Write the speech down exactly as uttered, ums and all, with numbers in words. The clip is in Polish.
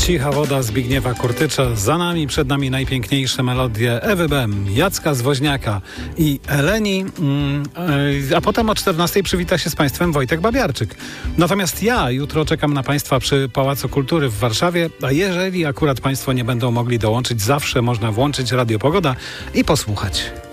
Cicha woda Zbigniewa Kurtycza. Za nami, przed nami najpiękniejsze melodie Ewy Bem, Jacka Zwoźniaka i Eleni. A potem o czternastej przywita się z Państwem Wojtek Babiarczyk. Natomiast ja jutro czekam na Państwa przy Pałacu Kultury w Warszawie, a jeżeli akurat Państwo nie będą mogli dołączyć, zawsze można włączyć Radio Pogoda i posłuchać.